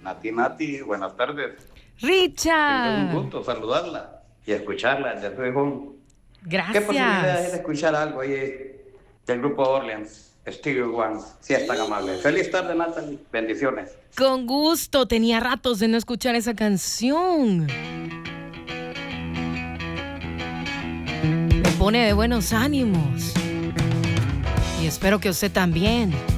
Nati, buenas tardes. Siempre es un Richard, gusto saludarla y escucharla desde su hijón. ¿Qué posibilidades hay de gracias. escuchar algo ahí del grupo Orleans, Stevie Wonder? Si es tan amable. Feliz tarde, Natalie. Bendiciones. Con gusto, tenía ratos de no escuchar esa canción. Me pone de buenos ánimos. Y espero que usted también.